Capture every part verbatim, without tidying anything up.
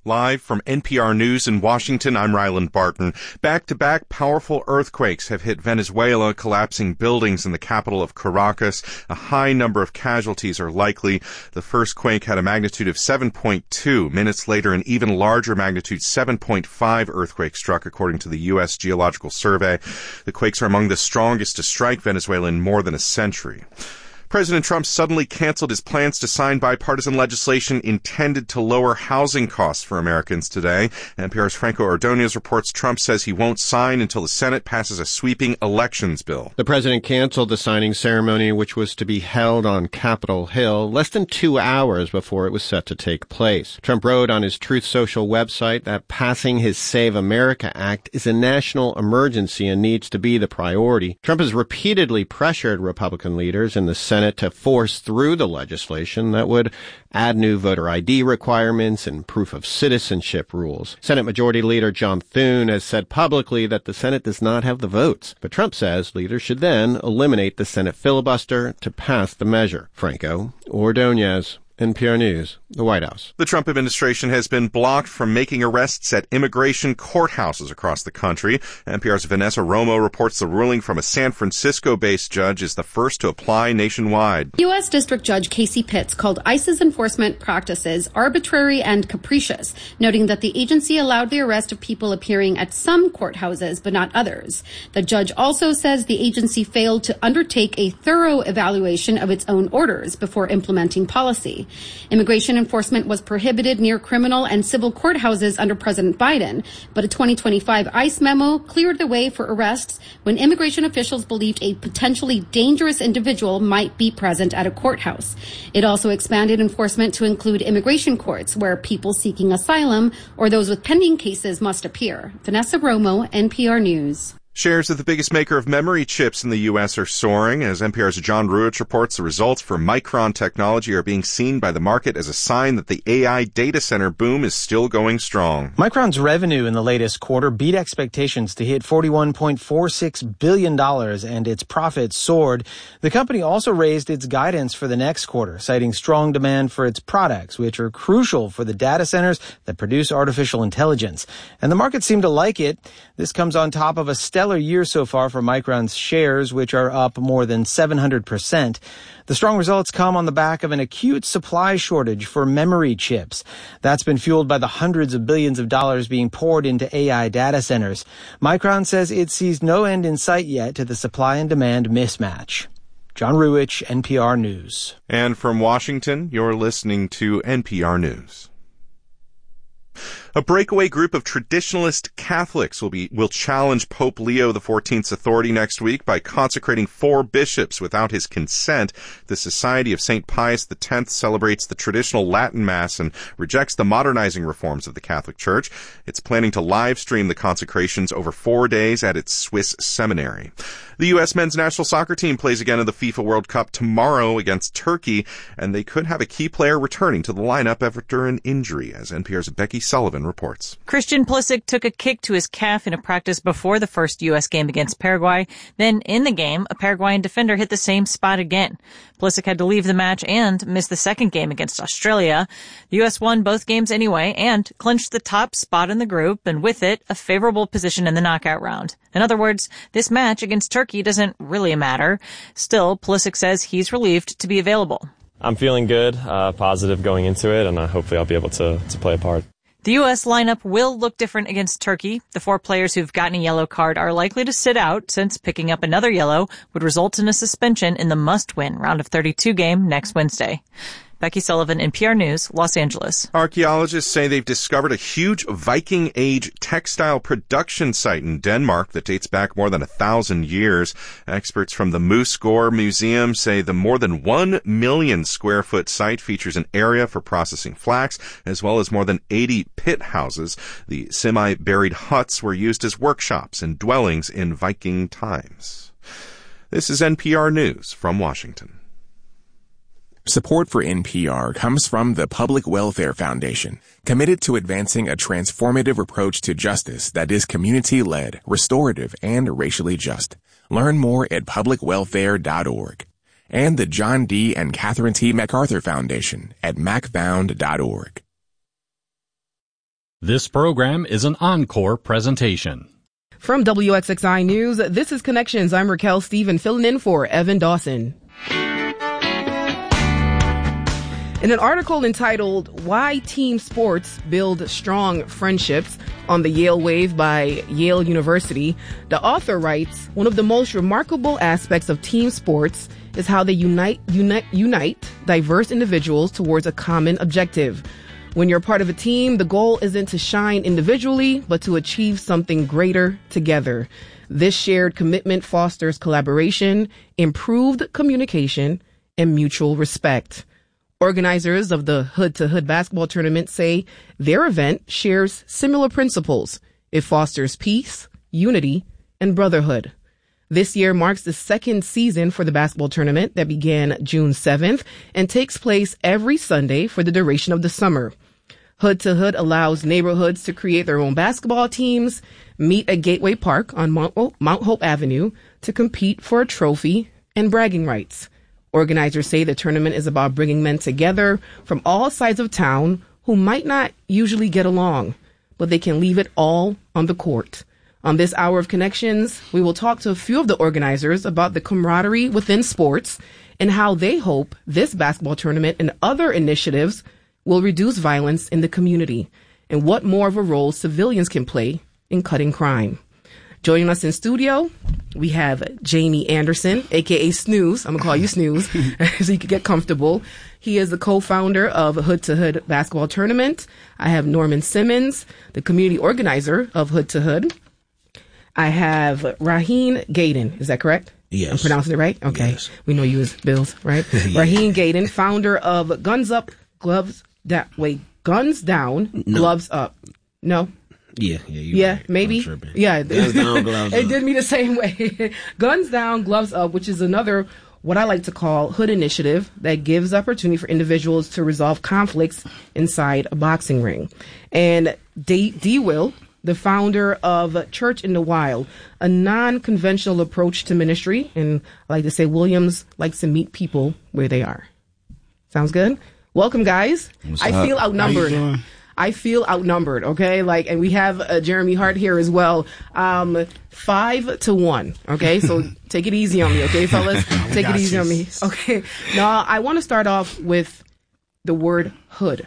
Live from N P R News in Washington, I'm Ryland Barton. Back-to-back powerful earthquakes have hit Venezuela, collapsing buildings in the capital of Caracas. A high number of casualties are likely. The first quake had a magnitude of seven point two. Minutes later, an even larger magnitude seven point five earthquake struck, according to the U S Geological Survey. The quakes are among the strongest to strike Venezuela in more than a century. President Trump suddenly canceled his plans to sign bipartisan legislation intended to lower housing costs for Americans today. N P R's Franco Ordonez reports Trump says he won't sign until the Senate passes a sweeping elections bill. The president canceled the signing ceremony, which was to be held on Capitol Hill, less than two hours before it was set to take place. Trump wrote on his Truth Social website that passing his Save America Act is a national emergency and needs to be the priority. Trump has repeatedly pressured Republican leaders in the Senate to force through the legislation that would add new voter I D requirements and proof of citizenship rules. Senate Majority Leader John Thune has said publicly that the Senate does not have the votes, but Trump says leaders should then eliminate the Senate filibuster to pass the measure. Franco Ordonez, N P R News, the White House. The Trump administration has been blocked from making arrests at immigration courthouses across the country. N P R's Vanessa Romo reports the ruling from a San Francisco-based judge is the first to apply nationwide. U S. District Judge Casey Pitts called ICE's enforcement practices arbitrary and capricious, noting that the agency allowed the arrest of people appearing at some courthouses but not others. The judge also says the agency failed to undertake a thorough evaluation of its own orders before implementing policy. Immigration enforcement was prohibited near criminal and civil courthouses under President Biden, but a twenty twenty-five ICE memo cleared the way for arrests when immigration officials believed a potentially dangerous individual might be present at a courthouse. It also expanded enforcement to include immigration courts, where people seeking asylum or those with pending cases must appear. Vanessa Romo, N P R News. Shares of the biggest maker of memory chips in the U S are soaring. As N P R's John Ruich reports, the results for Micron Technology are being seen by the market as a sign that the A I data center boom is still going strong. Micron's revenue in the latest quarter beat expectations to hit forty-one point four six billion dollars, and its profits soared. The company also raised its guidance for the next quarter, citing strong demand for its products, which are crucial for the data centers that produce artificial intelligence. And the market seemed to like it. This comes on top of a stellar year so far for Micron's shares, which are up more than seven hundred percent. The strong results come on the back of an acute supply shortage for memory chips. That's been fueled by the hundreds of billions of dollars being poured into A I data centers. Micron says it sees no end in sight yet to the supply and demand mismatch. John Ruich, N P R News. And from Washington, you're listening to N P R News. A breakaway group of traditionalist Catholics will be will challenge Pope Leo the fourteenth's authority next week by consecrating four bishops without his consent. The Society of Saint Pius the tenth celebrates the traditional Latin Mass and rejects the modernizing reforms of the Catholic Church. It's planning to live stream the consecrations over four days at its Swiss seminary. The U S men's national soccer team plays again in the FIFA World Cup tomorrow against Turkey, and they could have a key player returning to the lineup after an injury, as N P R's Becky Sullivan reports. Christian Pulisic took a kick to his calf in a practice before the first U S game against Paraguay. Then in the game, a Paraguayan defender hit the same spot again. Pulisic had to leave the match and miss the second game against Australia. The U S won both games anyway and clinched the top spot in the group, and with it, a favorable position in the knockout round. In other words, this match against Turkey doesn't really matter. Still, Pulisic says he's relieved to be available. I'm feeling good, uh, positive going into it, and uh, hopefully I'll be able to, to play a part. The U S lineup will look different against Turkey. The four players who've gotten a yellow card are likely to sit out, since picking up another yellow would result in a suspension in the must-win round of thirty-two game next Wednesday. Becky Sullivan, N P R News, Los Angeles. Archaeologists say they've discovered a huge Viking-age textile production site in Denmark that dates back more than a thousand years. Experts from the Moosgård Museum say the more than one million square foot site features an area for processing flax, as well as more than eighty pit houses. The semi-buried huts were used as workshops and dwellings in Viking times. This is N P R News from Washington. Support for N P R comes from the Public Welfare Foundation, committed to advancing a transformative approach to justice that is community-led, restorative, and racially just. Learn more at public welfare dot org. And the John D. and Catherine T. MacArthur Foundation at mac found dot org. This program is an encore presentation. From W X X I News, this is Connections. I'm Raquel Stephen, filling in for Evan Dawson. In an article entitled Why Team Sports Build Strong Friendships on the Yale Wave by Yale University, the author writes, one of the most remarkable aspects of team sports is how they unite, unite, unite diverse individuals towards a common objective. When you're part of a team, the goal isn't to shine individually, but to achieve something greater together. This shared commitment fosters collaboration, improved communication, and mutual respect. Organizers of the Hood to Hood basketball tournament say their event shares similar principles. It fosters peace, unity, and brotherhood. This year marks the second season for the basketball tournament that began June seventh and takes place every Sunday for the duration of the summer. Hood to Hood allows neighborhoods to create their own basketball teams, meet at Gateway Park on Mount Hope Avenue to compete for a trophy and bragging rights. Organizers say the tournament is about bringing men together from all sides of town who might not usually get along, but they can leave it all on the court. On this hour of Connections, we will talk to a few of the organizers about the camaraderie within sports and how they hope this basketball tournament and other initiatives will reduce violence in the community and what more of a role civilians can play in cutting crime. Joining us in studio, we have Jamie Anderson, a k a. Snooze. I'm going to call you Snooze so you can get comfortable. He is the co-founder of Hood to Hood basketball tournament. I have Norman Simmons, the community organizer of Hood to Hood. I have Raheen Gaden. Is that correct? Yes. I'm pronouncing it right? Okay. Yes. We know you as Bills, right? yeah. Raheen Gaden, founder of Guns Up, Gloves Down. Wait, Guns Down, no. Gloves Up. No? Yeah, yeah, you yeah, right. maybe. Yeah, Guns down, gloves it up. did me the same way. Guns Down, Gloves Up, which is another what I like to call hood initiative that gives opportunity for individuals to resolve conflicts inside a boxing ring. And D. D. Will, the founder of Church in the Wild, a non-conventional approach to ministry, and I like to say Williams likes to meet people where they are. Sounds good? Welcome, guys. What's I up? feel outnumbered. I feel outnumbered, okay? Like, and we have uh, Jeremy Hart here as well. Um, five to one, okay? So take it easy on me, okay, fellas? Take it easy on me. Okay. Now, I want to start off with the word hood.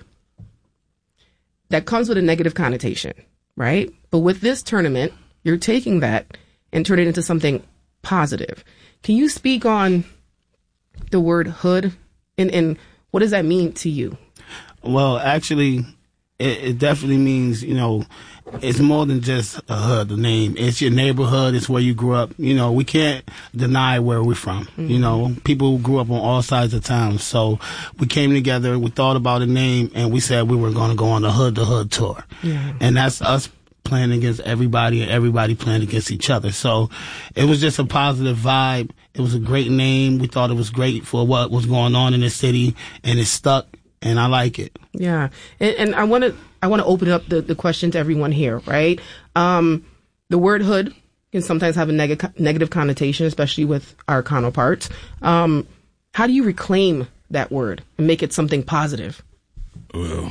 That comes with a negative connotation, right? But with this tournament, you're taking that and turning it into something positive. Can you speak on the word hood and, and what does that mean to you? Well, actually, It, it definitely means, you know, it's more than just a hood, the name. It's your neighborhood. It's where you grew up. You know, we can't deny where we're from. Mm-hmm. You know, people grew up on all sides of town. So we came together, we thought about a name, and we said we were going to go on the Hood to Hood tour. Yeah. And that's us playing against everybody and everybody playing against each other. So it was just a positive vibe. It was a great name. We thought it was great for what was going on in the city, and it stuck. And I like it. Yeah. And, and I want to I want to open up the, the question to everyone here, right? Um, the word hood can sometimes have a neg- negative connotation, especially with our counterparts. Um, how do you reclaim that word and make it something positive? Well,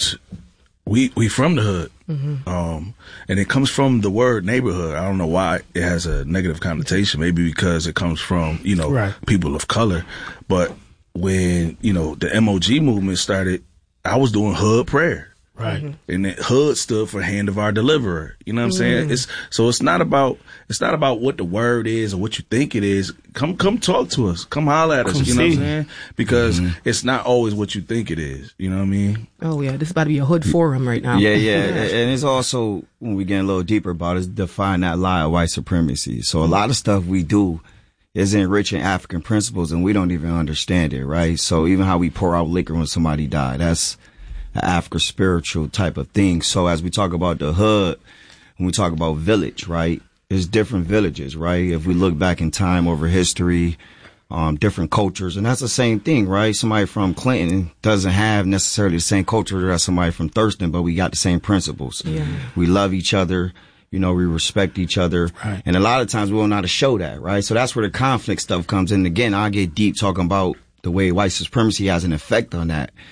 we we from the hood. Mm-hmm. Um, and it comes from the word neighborhood. I don't know why it has a negative connotation. Maybe because it comes from, you know, right. people of color. But when, you know, the M O G movement started, I was doing hood prayer. Right. Mm-hmm. And that hood stood for hand of our deliverer. You know what I'm saying? Mm. It's, so it's not about, it's not about what the word is or what you think it is. Come, come talk to us. Come holler at us. Come you know see. What I'm saying? Because mm-hmm. it's not always what you think it is. You know what I mean? Oh yeah. This is about to be a hood forum right now. Yeah, yeah. And it's also, when we get a little deeper about it, define that lie of white supremacy. So a lot of stuff we do is enriching African principles and we don't even understand it, right? So even how we pour out liquor when somebody died, that's an African spiritual type of thing. So as we talk about the hood, when we talk about village, right, there's different villages, right? If we look back in time over history, um, different cultures, and that's the same thing, right? Somebody from Clinton doesn't have necessarily the same culture as somebody from Thurston, but we got the same principles. Yeah. We love each other. You know, we respect each other. Right. And a lot of times we don't know how to show that, right? So that's where the conflict stuff comes in. Again, I get deep talking about the way white supremacy has an effect on that.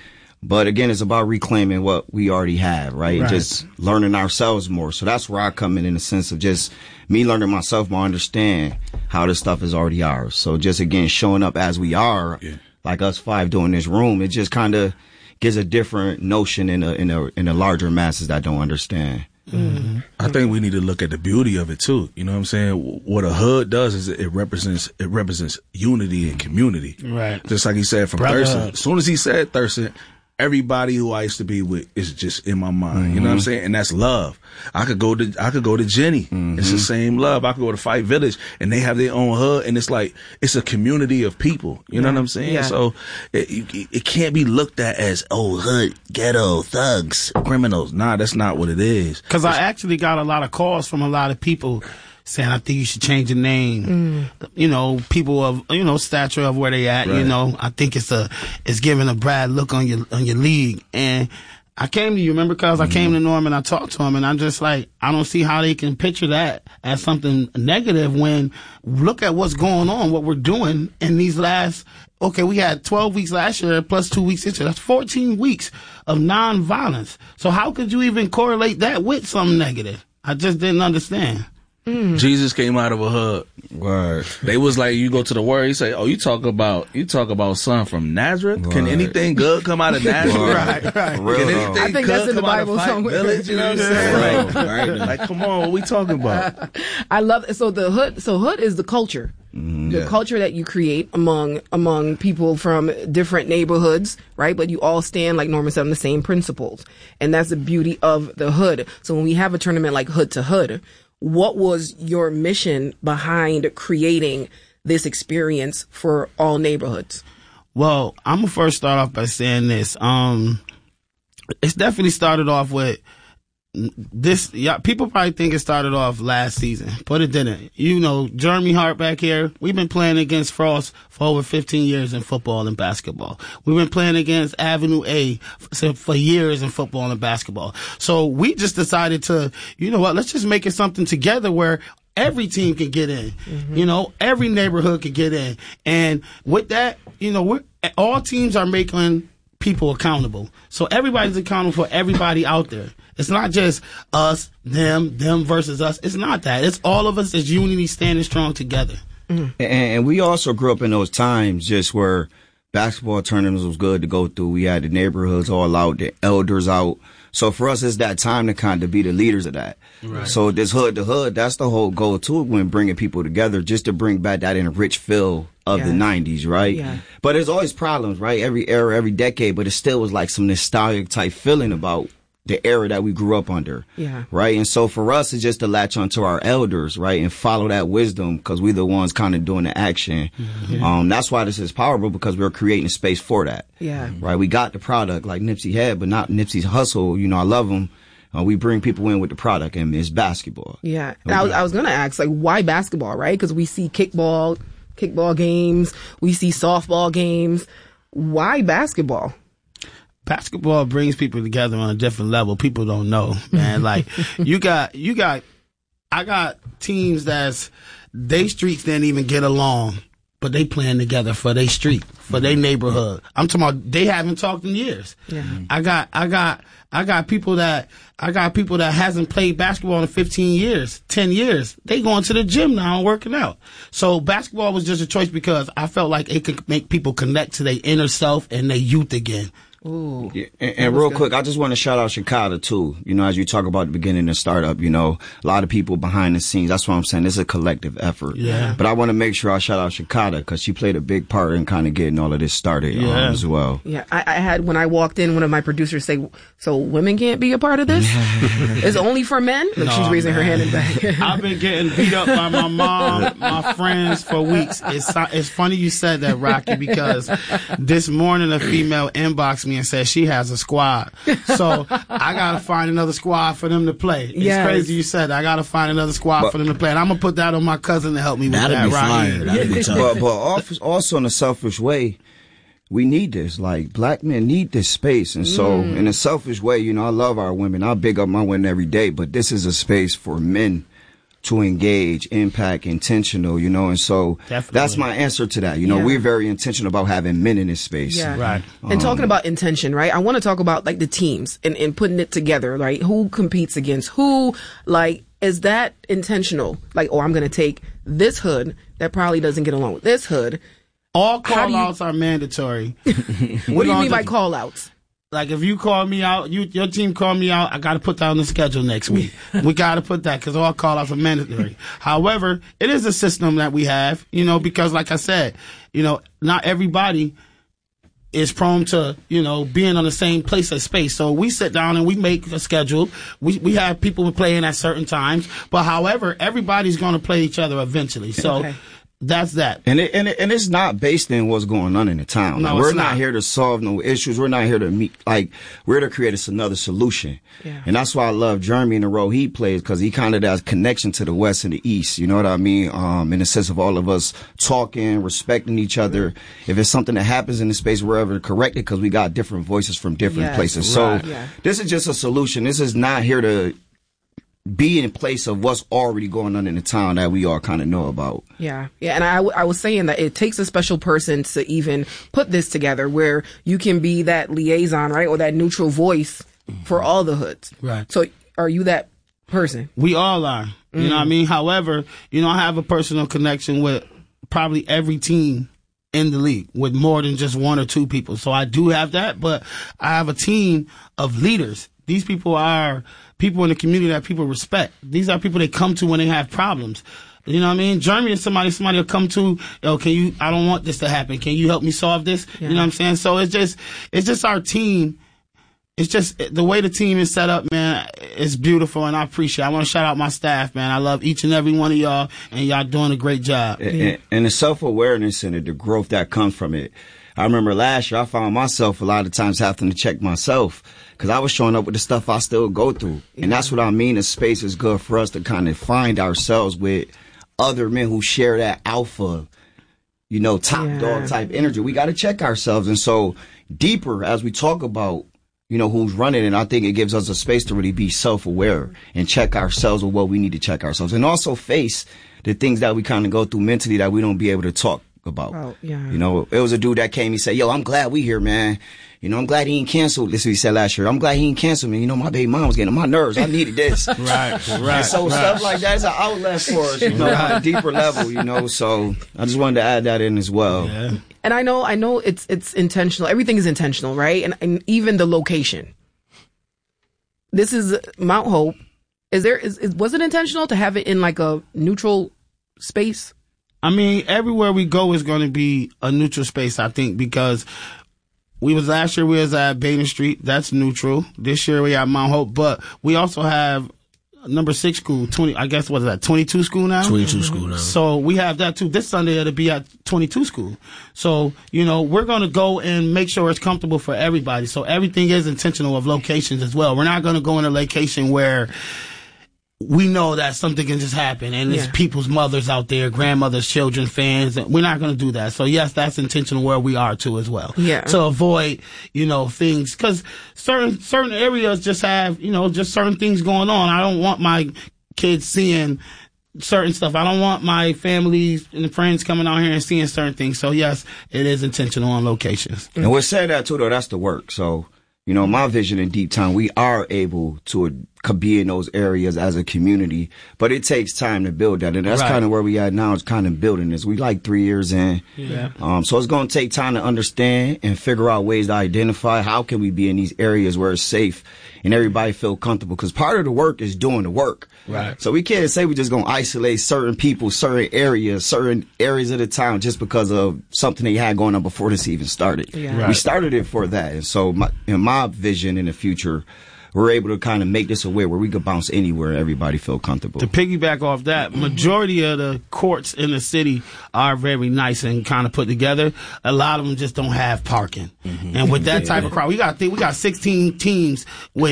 But again, it's about reclaiming what we already have, right? Right. Just learning ourselves more. So that's where I come in, in the sense of just me learning myself more, understand how this stuff is already ours. So just again, showing up as we are, yeah. like us five doing this room, it just kind of gives a different notion in a, in a, in a larger masses that don't understand. Mm-hmm. I think we need to look at the beauty of it too. You know what I'm saying? What a hood does is it represents it represents unity and community. Right. Just like he said from Brother. Thurston. As soon as he said Thurston, everybody who I used to be with is just in my mind. Mm-hmm. You know what I'm saying? And that's love. I could go to I could go to Jenny. Mm-hmm. It's the same love. I could go to Fight Village and they have their own hood, and it's like it's a community of people. You yeah. know what I'm saying? Yeah. So it, it, it can't be looked at as oh hood, ghetto, thugs, criminals. Nah, that's not what it is. Because I actually got a lot of calls from a lot of people saying, I think you should change your name. Mm. You know, people of, you know, stature of where they at, right. you know, I think it's a, it's giving a bad look on your, on your league. And I came to you, remember, cause I mm. came to Norm and I talked to him, and I'm just like, I don't see how they can picture that as something negative when look at what's going on, what we're doing in these last, okay, we had twelve weeks last year plus two weeks this year. That's fourteen weeks of non-violence. So how could you even correlate that with something negative? I just didn't understand. Mm. Jesus came out of a hood. Word. They was like, you go to the word, you say, oh, you talk about, you talk about son from Nazareth? Word. Can anything good come out of Nazareth? right, right. Can anything I think that's in the Bible somewhere. Village, you know what I'm saying? Right. Right. Like, come on, what we talking about? I love it. So the hood, so hood is the culture. Mm, the yeah. culture that you create among among people from different neighborhoods, right? But you all stand, like Norman said, on the same principles. And that's the beauty of the hood. So when we have a tournament like Hood to Hood, what was your mission behind creating this experience for all neighborhoods? Well, I'm gonna first start off by saying this. Um, it's definitely started off with this. Yeah, people probably think it started off last season, but it didn't. You know, Jeremy Hart back here, we've been playing against Frost for over fifteen years in football and basketball. We've been playing against Avenue A for, for years in football and basketball. So we just decided to, you know what, let's just make it something together where every team can get in. Mm-hmm. You know, every neighborhood can get in. And with that, you know, we're, all teams are making people accountable. So everybody's accountable for everybody out there. It's not just us, them, them versus us. It's not that. It's all of us as unity standing strong together. Mm-hmm. And, and we also grew up in those times just where basketball tournaments was good to go through. We had the neighborhoods all out, the elders out. So for us, it's that time to kind of be the leaders of that. Right. So this hood to hood, that's the whole goal too when bringing people together, just to bring back that enriched feel of yeah. the nineties, right? Yeah. But there's always problems, right? Every era, every decade, but it still was like some nostalgic type feeling about the era that we grew up under. Yeah. Right. And so for us, it's just to latch onto our elders, right? And follow that wisdom because we're the ones kind of doing the action. Mm-hmm. Um, that's why this is powerful because we're creating a space for that. Yeah. Right. We got the product like Nipsey had, but not Nipsey's hustle. You know, I love him. Uh, we bring people in with the product, and it's basketball. Yeah. And I was, I was going to ask, like, why basketball, right? Because we see kickball, kickball games. We see softball games. Why basketball? Basketball brings people together on a different level. People don't know, man. Like, you got, you got, I got teams that's, they streets didn't even get along, but they playing together for their street, for their neighborhood. I'm talking about they haven't talked in years. Yeah. I got, I got, I got people that, I got people that hasn't played basketball in fifteen years, ten years. They going to the gym now and working out. So basketball was just a choice because I felt like it could make people connect to their inner self and their youth again. Ooh. Yeah, and, and real good. quick, I just want to shout out Chicago too. You know, as you talk about the beginning of startup, you know, a lot of people behind the scenes. That's what I'm saying. It's a collective effort. Yeah. But I want to make sure I shout out Chicago because she played a big part in kind of getting all of this started yeah. um, as well. Yeah. I, I had, when I walked in, one of my producers say, so women can't be a part of this? It's only for men? Look, no, she's raising man. her hand in back. I've been getting beat up by my mom, my friends for weeks. It's, it's funny you said that, Rocky, because this morning a female inboxed me and said she has a squad. So I gotta find another squad for them to play. It's yes. crazy you said that. I gotta find another squad but, for them to play. And I'm gonna put that on my cousin to help me with that'd that be right fine. here. That'd be tough. But, but also in a selfish way, we need this. Like, black men need this space. And so mm. in a selfish way, you know, I love our women. I big up my women every day, but this is a space for men to engage, impact, intentional, you know, and so Definitely. That's my answer to that. You know, yeah. we're very intentional about having men in this space. Yeah. Right. Um, and talking about intention, right? I want to talk about like the teams and, and putting it together, right? Who competes against who? Like, is that intentional? Like, oh, I'm going to take this hood that probably doesn't get along with this hood. All call outs are mandatory. What do you mean by call outs? Like, if you call me out, you your team call me out, I got to put that on the schedule next week. We got to put that because all call-outs are mandatory. However, it is a system that we have, you know, because like I said, you know, not everybody is prone to, you know, being on the same place or space. So we sit down and we make a schedule. We we have people playing at certain times. But however, everybody's going to play each other eventually. So. Okay. That's that. And it, and it, and it's not based in what's going on in the town. No, like, we're not. not here to solve no issues. We're not here to meet, like, we're to create us another solution. Yeah. And that's why I love Jeremy and the role he plays, because he kind of has connection to the West and the East. You know what I mean? Um, in the sense of all of us talking, respecting each other. Mm-hmm. If it's something that happens in the space, we're ever to correct it, because we got different voices from different yes, places. Right. So yeah. This is just a solution. This is not here to be in place of what's already going on in the town that we all kind of know about. Yeah. Yeah. And I, w- I was saying that it takes a special person to even put this together, where you can be that liaison, right? Or that neutral voice for all the hoods. Right. So are you that person? We all are. You mm. know what I mean? However, you know, I have a personal connection with probably every team in the league, with more than just one or two people. So I do have that, but I have a team of leaders. These people are people in the community that people respect. These are people they come to when they have problems. You know what I mean? Jeremy is somebody, somebody will come to, yo, can you, I don't want this to happen. Can you help me solve this? Yeah. You know what I'm saying? So it's just, it's just our team. It's just the way the team is set up, man. It's beautiful, and I appreciate it. I want to shout out my staff, man. I love each and every one of y'all, and y'all doing a great job. And, and, and the self-awareness and the growth that comes from it. I remember last year I found myself a lot of times having to check myself, because I was showing up with the stuff I still go through. And that's what I mean. The space is good for us to kind of find ourselves with other men who share that alpha, you know, top yeah. dog type energy. We got to check ourselves. And so deeper as we talk about, you know, who's running, and I think it gives us a space to really be self-aware and check ourselves with what we need to check ourselves, and also face the things that we kind of go through mentally that we don't be able to talk about. Oh, yeah. You know, it was a dude that came, he said, yo, I'm glad we here, man. You know, I'm glad he ain't canceled. This is what he said last year. I'm glad he ain't canceled me. You know, my baby mom was getting on my nerves. I needed this. right, right. And so right. stuff like that is an outlet for us, you know, on a deeper level, you know. So I just wanted to add that in as well. Yeah. And I know, I know it's it's intentional. Everything is intentional, right? And and even the location. This is Mount Hope. Is there is, is was it intentional to have it in like a neutral space? I mean, everywhere we go is going to be a neutral space, I think, because we was last year we was at Baden Street. That's neutral. This year we at Mount Hope, but we also have number six school, twenty. I guess what is that? twenty-two school now. twenty-two school now. So we have that too. This Sunday it'll be at twenty-two school. So you know we're going to go and make sure it's comfortable for everybody. So everything is intentional of locations as well. We're not going to go in a location where we know that something can just happen and there's yeah. people's mothers out there, grandmothers, children, fans. We're not going to do that. So yes, that's intentional where we are too as well. Yeah. To avoid, you know, things, because certain, certain areas just have, you know, just certain things going on. I don't want my kids seeing certain stuff. I don't want my family and friends coming out here and seeing certain things. So yes, it is intentional on locations. And we're saying that too, though, that's the work. So, you know, my vision in Deep Town, we are able to be in those areas as a community, but it takes time to build that. And that's right. kind of where we at now, is kind of building this. We like three years in. Yeah. Um, so it's going to take time to understand and figure out ways to identify how can we be in these areas where it's safe and everybody feel comfortable. Because part of the work is doing the work. Right. So we can't say we're just going to isolate certain people, certain areas, certain areas of the town just because of something they had going on before this even started. Yeah. Right. We started it for that. And so my, in my vision in the future, we're able to kind of make this a way where we could bounce anywhere and everybody feel comfortable. To piggyback off that, majority of the courts in the city are very nice and kind of put together. A lot of them just don't have parking. Mm-hmm. And with that type of crowd, we got we got sixteen teams with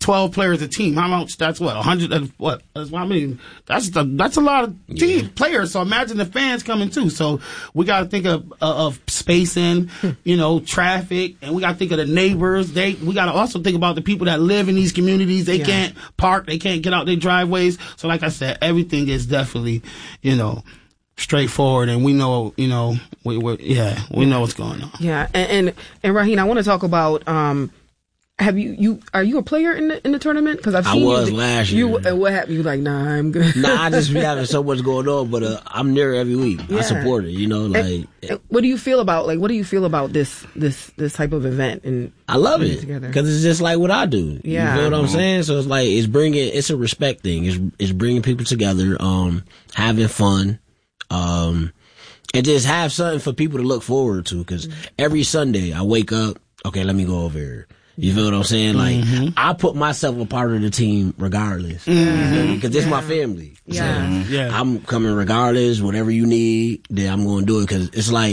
twelve players a team. How much? That's what, one hundred, what? That's what I mean. That's the, that's a lot of team yeah. players. So imagine the fans coming too. So we got to think of, of spacing, you know, traffic, and we got to think of the neighbors. They, we got to also think about the people that live in these communities. They yeah. can't park. They can't get out their driveways. So like I said, everything is definitely, you know, straightforward, and we know, you know, we, we yeah, we know what's going on. Yeah, and and, and Raheen, I want to talk about. Um, have you you are you a player in the in the tournament? Because I've seen I was you, last you, year. You what happened? You like nah, I'm good. Nah, I just be having so much going on, but uh, I'm there every week. Yeah. I support it. You know, like. And, and what do you feel about like? What do you feel about this this this type of event? And I love it because it's just like what I do. Yeah, you feel what I'm mm-hmm. saying? So it's like it's bringing it's a respect thing. It's it's bringing people together, um, having fun, um. And just have something for people to look forward to. Because every Sunday I wake up, okay, let me go over here. You feel what I'm saying? Like, mm-hmm. I put myself a part of the team regardless. Because mm-hmm. it's yeah. my family. Yeah. So yeah. I'm coming regardless. Whatever you need, then I'm going to do it. Because it's like,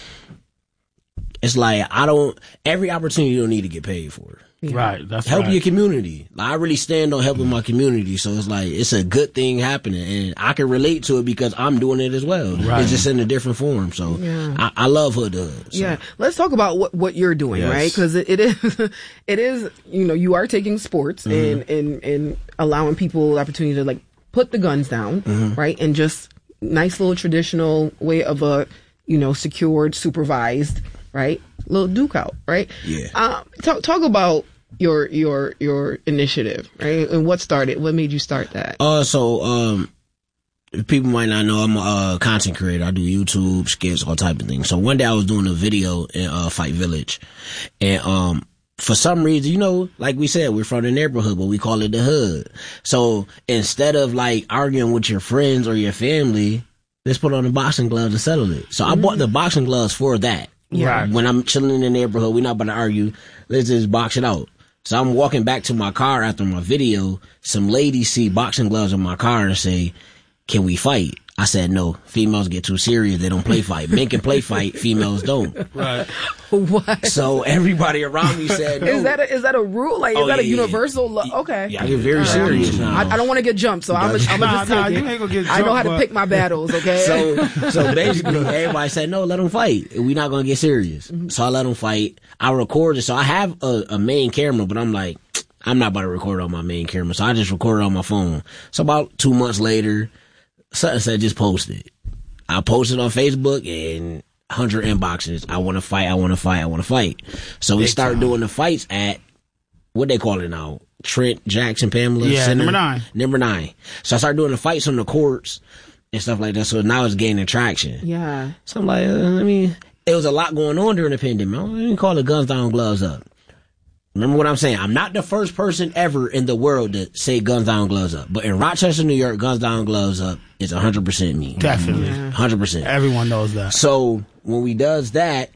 it's like, I don't, every opportunity you don't need to get paid for. Yeah. Right, that's Help right. your community. Like, I really stand on helping my community, so it's like it's a good thing happening, and I can relate to it because I'm doing it as well. Right. It's just in a different form. So yeah. I, I love Hood to Hood. So. Yeah, let's talk about what, what you're doing, yes. right? Because it, it is it is you know you are taking sports mm-hmm. and, and and allowing people the opportunity to like put the guns down, mm-hmm. right, and just nice little traditional way of a you know secured, supervised, right, little duke out, right? Yeah. Um, talk talk about. Your your your initiative, right? And what started? What made you start that? Uh, so um, people might not know I'm a uh, content creator. I do YouTube skits, all type of things. So one day I was doing a video in uh, Fight Village, and um, for some reason, you know, like we said, we're from the neighborhood, but we call it the hood. So instead of like arguing with your friends or your family, let's put on the boxing gloves and settle it. So mm-hmm. I bought the boxing gloves for that. Yeah. When I'm chilling in the neighborhood, we're not about to argue. Let's just box it out. So I'm walking back to my car after my video. Some ladies see boxing gloves in my car and say, can we fight? I said, no. Females get too serious. They don't play fight. Men can play fight. Females don't. Right. What? So everybody around me said, no. Is that a, is that a rule? Like, is oh, that yeah, a universal? Lo- okay. Yeah, I get very serious now. I, I don't want to get jumped, so I'm going nah, to just nah, take you it. ain't gonna get I know jumped, how to but... pick my battles, okay? So, so basically, everybody said, no, let them fight. We're not going to get serious. Mm-hmm. So I let them fight. I recorded. So I have a, a main camera, but I'm like, I'm not about to record on my main camera. So I just recorded on my phone. So about two months later, something said, just post it. I posted on Facebook and one hundred inboxes. I want to fight. I want to fight. I want to fight. So we started doing the fights at, what they call it now? Trent, Jackson, Pamela. Yeah, Center, number nine. Number nine. So I started doing the fights on the courts and stuff like that. So now it's gaining traction. Yeah. So I'm like, uh, I mean, it was a lot going on during the pandemic. I don't even call it guns down, gloves up. Remember what I'm saying? I'm not the first person ever in the world to say guns down, gloves up. But in Rochester, New York, guns down, gloves up is one hundred percent me. Definitely. one hundred percent. Everyone knows that. So when we does that,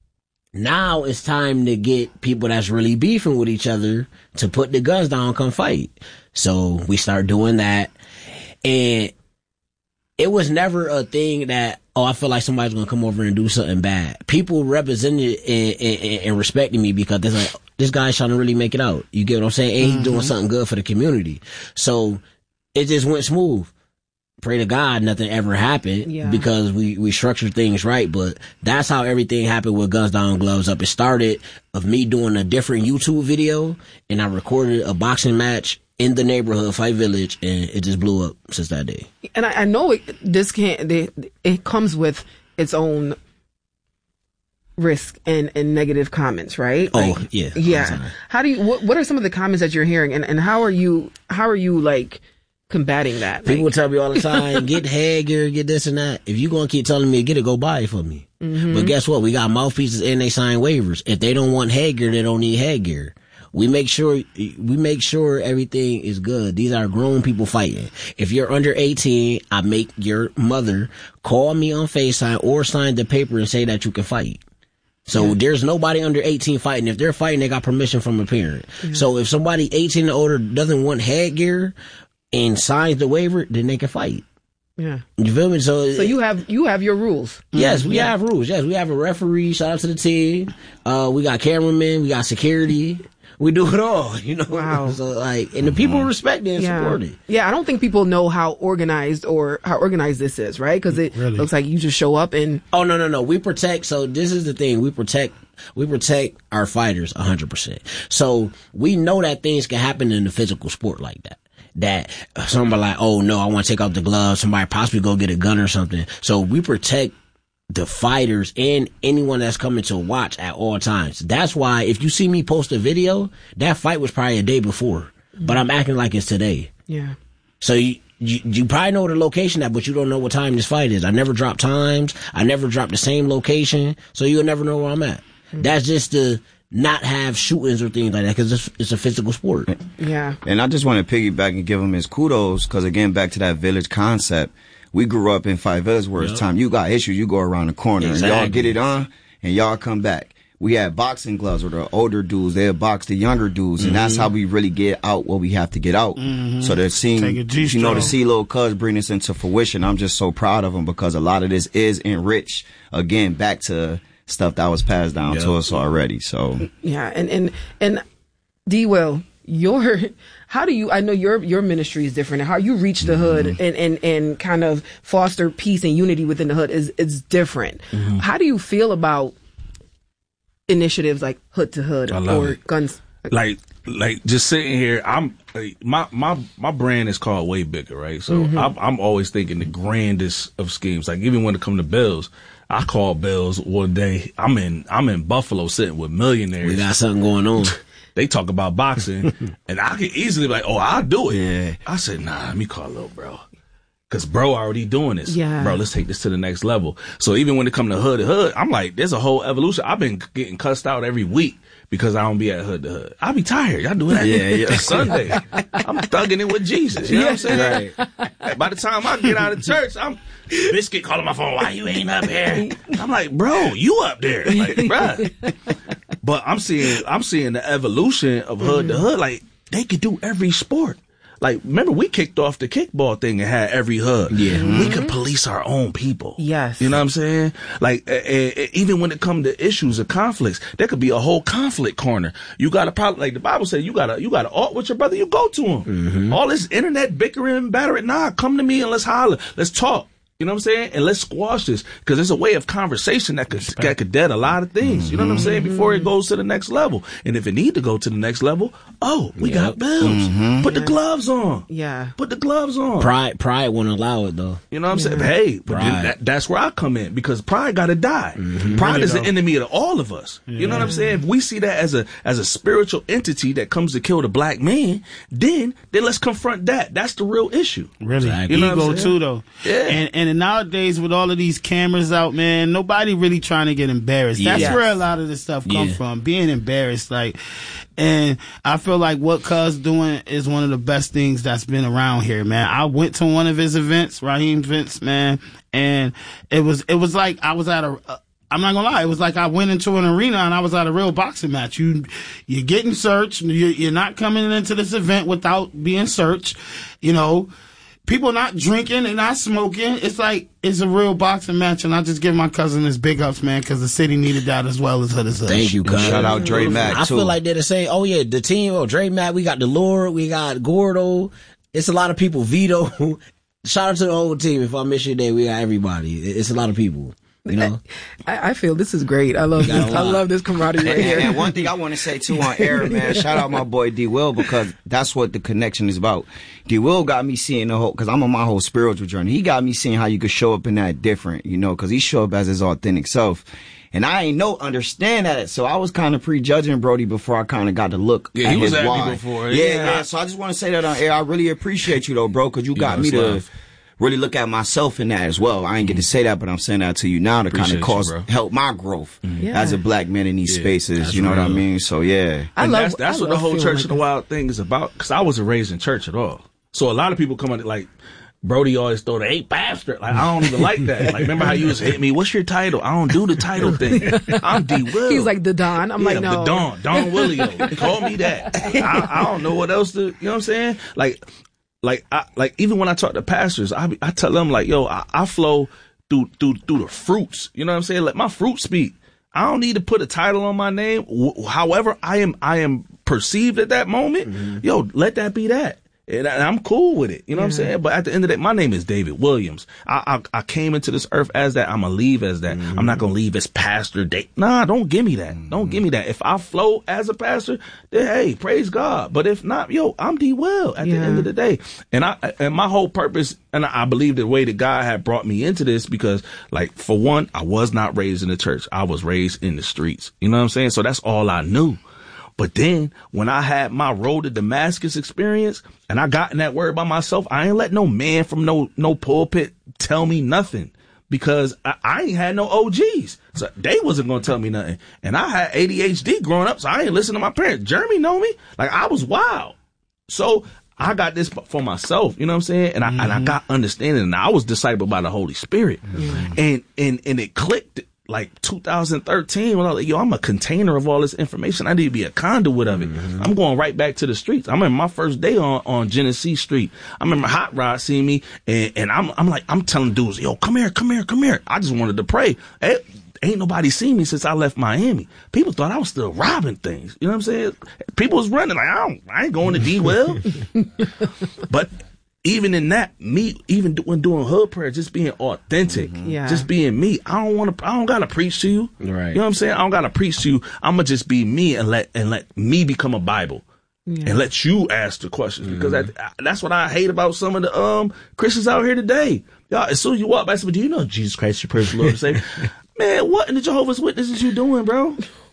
now it's time to get people that's really beefing with each other to put the guns down and come fight. So we start doing that. And it was never a thing that, oh, I feel like somebody's going to come over and do something bad. People represented and, and, and respected me because they're like, this guy's trying to really make it out. You get what I'm saying? And he's mm-hmm. doing something good for the community. So it just went smooth. Pray to God nothing ever happened yeah. because we, we structured things right. But that's how everything happened with Guns Down, Gloves Up. It started of me doing a different YouTube video, and I recorded a boxing match in the neighborhood, Fight Village, and it just blew up since that day. And I, I know it, this can't, it, it comes with its own risk and, and negative comments, right? Oh, like, yeah. Yeah. How do you, what, what are some of the comments that you're hearing, and, and how are you, how are you like combating that? People like, tell me all the time, get head gear, get this and that. If you gonna keep telling me to get it, go buy it for me. Mm-hmm. But guess what? We got mouthpieces and they sign waivers. If they don't want head gear, they don't need head gear. We make sure, we make sure everything is good. These are grown people fighting. If you're under eighteen, I make your mother call me on FaceTime or sign the paper and say that you can fight. So yeah. there's nobody under eighteen fighting. If they're fighting, they got permission from a parent. Yeah. So if somebody eighteen and older doesn't want headgear and signs the waiver, then they can fight. Yeah. You feel me? So, so you have you have your rules. Yes, we yeah. have rules. Yes, we have a referee. Shout out to the team. Uh, we got cameramen. We got security. We do it all, you know. Wow. So like, and the people respect it and yeah. support it. Yeah, I don't think people know how organized or how organized this is, right? Because it really? looks like you just show up and. Oh no, no, no. We protect. So this is the thing. We protect. We protect our fighters a hundred percent. So we know that things can happen in the physical sport like that. That somebody like, oh no, I want to take off the gloves. Somebody possibly go get a gun or something. So we protect the fighters and anyone that's coming to watch at all times. That's why if you see me post a video, that fight was probably a day before, but I'm acting like it's today. Yeah. So you, you, you probably know the location at, but you don't know what time this fight is. I never drop times. I never drop the same location. So you'll never know where I'm at. Mm-hmm. That's just to not have shootings or things like that because it's, it's a physical sport. Yeah. And I just want to piggyback and give him his kudos because again, back to that village concept. We grew up in favelas where it's yep. time you got issues, you go around the corner exactly. and y'all get it on and y'all come back. We had boxing gloves where the older dudes, they'll box the younger dudes mm-hmm. and that's how we really get out what we have to get out. Mm-hmm. So they're seeing, you know, to see little cuz bring this into fruition, I'm just so proud of them because a lot of this is enriched, again, back to stuff that was passed down yep. to us already. So yeah, and, and, and D. Will, your, how do you, I know your, your ministry is different and how you reach the hood mm-hmm. and, and, and kind of foster peace and unity within the hood is, is different. Mm-hmm. How do you feel about initiatives like Hood to Hood or it. guns? Like, like just sitting here, I'm, like, my, my, my brand is called Way Bigger, right? So mm-hmm. I'm, I'm always thinking the grandest of schemes. Like even when it comes to bills, I called Bills one day. I'm in, I'm in Buffalo sitting with millionaires. We got something going on. They talk about boxing, and I could easily be like, oh, I'll do it. Yeah. I said, nah, let me call little bro. Because bro already doing this. Yeah. Bro, let's take this to the next level. So even when it comes to Hood to Hood, I'm like, there's a whole evolution. I've been getting cussed out every week because I don't be at Hood to Hood. I be tired. Y'all do that yeah, yeah. Sunday. I'm thugging it with Jesus. You know what I'm saying? Right. By the time I get out of church, I'm Biscuit calling my phone. Why you ain't up here? I'm like, bro, you up there. Like, bruh. But I'm seeing, I'm seeing the evolution of Hood mm-hmm. to Hood. Like, they could do every sport. Like, remember, we kicked off the kickball thing and had every hood. Yeah. Mm-hmm. We could police our own people. Yes. You know what I'm saying? Like, uh, uh, even when it comes to issues of conflicts, there could be a whole conflict corner. You got a problem, like the Bible says, you got a, you got to art with your brother, you go to him. Mm-hmm. All this internet bickering, battering, nah, come to me and let's holler. Let's talk. You know what I'm saying? And let's squash this because it's a way of conversation that could that could dead a lot of things. Mm-hmm. You know what I'm saying? Before it goes to the next level. And if it need to go to the next level, oh, we yep. got bills. Mm-hmm. Put the gloves on. Yeah. Put the gloves on. Pride pride won't allow it though. You know what I'm yeah. saying? Hey, but that, that's where I come in because pride got to die. Mm-hmm. Pride really is though. the enemy of all of us. Yeah. You know what I'm saying? If we see that as a as a spiritual entity that comes to kill the black man, then then let's confront that. That's the real issue. Really, exactly. You know ego too though. Yeah. And and nowadays with all of these cameras out, man, nobody really trying to get embarrassed. That's yes. where a lot of this stuff come yeah. from, being embarrassed. Like, and I feel like what Cuz doing is one of the best things that's been around here, man. I went to one of his events, Raheem events, man, and it was it was like I was at a. a I'm not gonna lie. It was like I went into an arena and I was at a real boxing match. You, you're getting searched. You're, you're not coming into this event without being searched. You know. People not drinking and not smoking. It's like, it's a real boxing match, and I just give my cousin his big ups, man, because the city needed that as well as Hood is Hood. Thank you, cousin. Shout out Dre Mack, I too. feel like they're the same. Oh, yeah, the team, oh, Dre Mack, we got the Lord, we got Gordo. It's a lot of people. Vito. Shout out to the whole team. If I miss your day, we got everybody. It's a lot of people. You know, I, I feel this is great. I love this. I love this camaraderie right and, here. And one thing I want to say too on air, man, shout out my boy D Will because that's what the connection is about. D Will got me seeing the whole, because I'm on my whole spiritual journey. He got me seeing how you could show up in that different, you know, because he show up as his authentic self. And I ain't no understand that, so I was kind of prejudging Brody before I kind of got to look yeah, at he was his at why. me before. Yeah, yeah, yeah. So I just want to say that on air. I really appreciate you though, bro, because you got me to love. really look at myself in that as well. I ain't get to say that, but I'm saying that to you now to kind of cause you, help my growth mm-hmm. yeah. as a black man in these yeah, spaces. You know real. what I mean? So yeah, I and love, that's, that's I what the whole Church like of the Wild thing is about. Because I wasn't raised in church at all, so a lot of people come on like. Brody always throw the eight bastard. Like, I don't even like that. Like, remember how you was hit me? What's your title? I don't do the title thing. I'm D. Will. He's like the Don. I'm yeah, like, no. the Don. Don Willio. Call me that. I, I don't know what else to, you know what I'm saying? Like, like, I, like, even when I talk to pastors, I, I tell them like, yo, I, I flow through, through, through the fruits. You know what I'm saying? Let my fruit speak. I don't need to put a title on my name. However, I am, I am perceived at that moment, mm-hmm. yo, let that be that. And I'm cool with it. You know yeah. what I'm saying? But at the end of the day, my name is David Williams. I I, I came into this earth as that. I'm going to leave as that. Mm-hmm. I'm not going to leave as Pastor Dave. Nah, don't give me that. Mm-hmm. Don't give me that. If I flow as a pastor, then hey, praise God. But if not, yo, I'm D. Will at yeah. the end of the day. And I and my whole purpose, and I believe the way that God had brought me into this, because like, for one, I was not raised in the church. I was raised in the streets. You know what I'm saying? So that's all I knew. But then when I had my road to Damascus experience and I got in that word by myself, I ain't let no man from no, no pulpit tell me nothing, because I, I ain't had no O Gs. So they wasn't going to tell me nothing. And I had A D H D growing up, so I ain't listen to my parents. Jeremy know me. Like, I was wild. So I got this for myself, you know what I'm saying? And I, mm-hmm. and I got understanding, and I was discipled by the Holy Spirit. Mm-hmm. And, and, and it clicked. Like two thousand thirteen, when I was like, yo, I'm a container of all this information. I need to be a conduit of it. Mm-hmm. I'm going right back to the streets. I remember my first day on, on Genesee Street. I remember Hot Rod seeing me, and, and I'm, I'm like, I'm telling dudes, yo, come here, come here, come here. I just wanted to pray. Hey, ain't nobody seen me since I left Miami. People thought I was still robbing things. You know what I'm saying? People was running like, I don't, I ain't going to D-Well. But even in that, me, even when doing hood prayer, just being authentic, mm-hmm. yeah. just being me. I don't want to, I don't got to preach to you. Right. You know what I'm saying? I don't got to preach to you. I'm going to just be me and let, and let me become a Bible. Yeah. And let you ask the questions, mm-hmm. because that, that's what I hate about some of the um Christians out here today. Y'all, as soon as you walk by, somebody, do you know Jesus Christ, your personal Lord and Savior? Man, what in the Jehovah's Witnesses you doing, bro?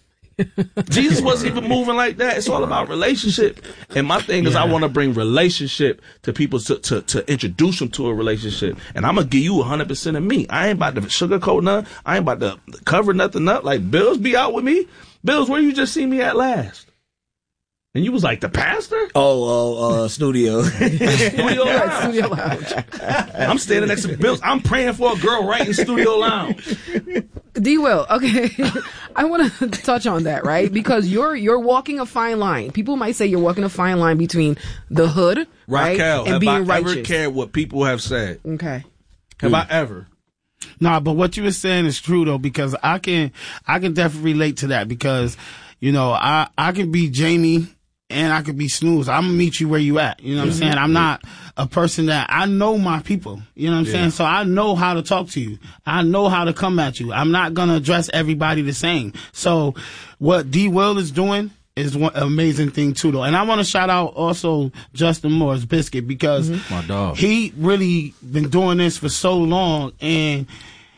Jesus wasn't even moving like that. It's all about relationship. And my thing is, yeah. I want to bring relationship to people, to, to, to introduce them to a relationship. And I'm going to give you one hundred percent of me. I ain't about to sugarcoat nothing. I ain't about to cover nothing up. Like, Bills be out with me. Bills, where you just see me at last? And you was like, the pastor? Oh, oh, uh, studio. Studio Lounge. Studio Lounge. I'm standing next to Bills. I'm praying for a girl right in Studio Lounge. D. Will, okay. I want to touch on that, right? Because you're you're walking a fine line. People might say you're walking a fine line between the hood, right, Raquel, and have being I righteous. ever cared what people have said? Okay. Have mm. I ever? Nah, but what you were saying is true though, because I can I can definitely relate to that, because you know I I can be Jamie. And I could be Snooze. I'm gonna meet you where you at. You know what mm-hmm. I'm saying? I'm not a person that, I know my people. You know what I'm yeah. saying? So I know how to talk to you. I know how to come at you. I'm not gonna address everybody the same. So what D. Will is doing is one amazing thing too, though. And I want to shout out also Justin Moore's Biscuit, because mm-hmm. my dog. He really been doing this for so long, and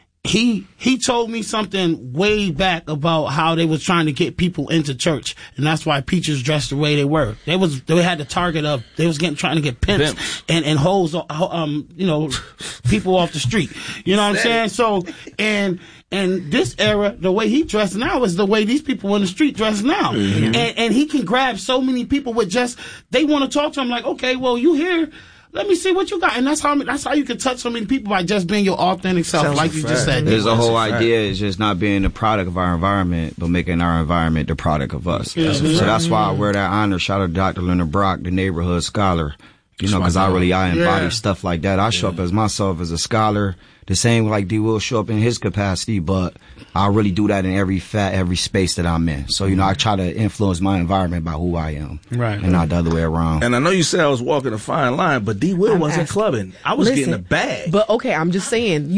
He he told me something way back about how they was trying to get people into church, and that's why preachers dressed the way they were. They was they had the target of they was getting trying to get pimps, pimps. and and hoes, um you know, people off the street. You know what I'm saying? So and and this era, the way he dressed now is the way these people in the street dress now, mm-hmm. and and he can grab so many people with just they want to talk to him like, okay, well you here. Let me see what you got. And that's how that's how you can touch so many people, by just being your authentic self, Sounds like you just said. There's a whole idea is just not being the product of our environment, but making our environment the product of us. That's so that's why I wear that honor. Shout out to Doctor Leonard Brock, the neighborhood scholar. You know, because I really, I embody yeah. stuff like that. I show yeah. up as myself as a scholar, the same like D. Will show up in his capacity, but I really do that in every fat, every space that I'm in. So, you know, I try to influence my environment by who I am. Right. And not the other way around. And I know you said I was walking a fine line, but D. Will I'm wasn't asking. clubbing. I was Listen, getting a bag. But okay, I'm just saying,